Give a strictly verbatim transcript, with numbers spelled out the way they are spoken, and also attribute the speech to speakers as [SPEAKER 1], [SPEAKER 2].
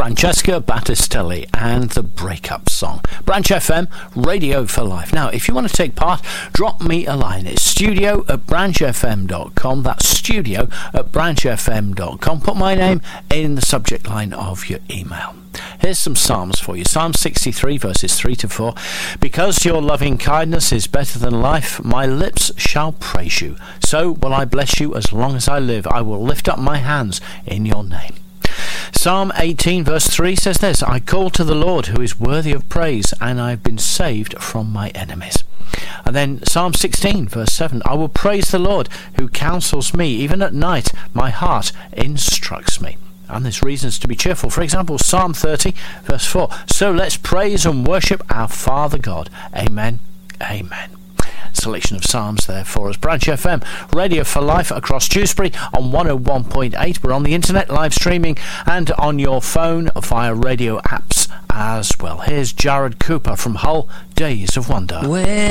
[SPEAKER 1] Francesca Battistelli and the Breakup Song. Branch F M, Radio for Life. Now, if you want to take part, drop me a line. It's studio at branch f m dot com. That's studio at branch f m dot com. Put my name in the subject line of your email. Here's some Psalms for you. Psalm sixty-three, verses three to four. Because your loving kindness is better than life, my lips shall praise you. So will I bless you as long as I live. I will lift up my hands in your name. Psalm eighteen, verse three says this: I call to the Lord who is worthy of praise, and I have been saved from my enemies. And then Psalm sixteen, verse seven: I will praise the Lord who counsels me. Even at night my heart instructs me. And there's reasons to be cheerful. For example, Psalm thirty, verse four: So let's praise and worship our Father God. Amen. Amen. Selection of Psalms there for us. Branch F M, Radio for Life across Dewsbury on one oh one point eight. We're on the internet, live streaming, and on your phone via radio apps as well. Here's Jared Cooper from Hull, Days of Wonder.
[SPEAKER 2] When